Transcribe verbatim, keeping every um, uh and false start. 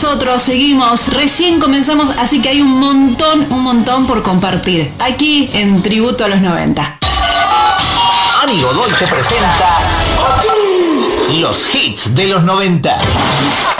nosotros seguimos, recién comenzamos, así que hay un montón, un montón por compartir. Aquí en Tributo a los noventa. Ani Godoy te presenta los hits de los noventa.